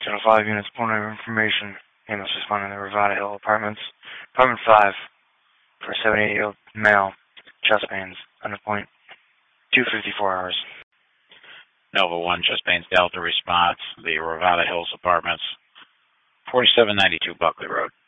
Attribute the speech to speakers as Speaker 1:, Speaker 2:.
Speaker 1: Channel 5 units, point of information. Ambulance responding to Rivada Hill Apartments. Apartment 5 for a 78-year-old male. Chest pains. Under point. 254 hours.
Speaker 2: Nova 1, chest pains Delta response. The Rivada Hills Apartments. 4792 Buckley Road.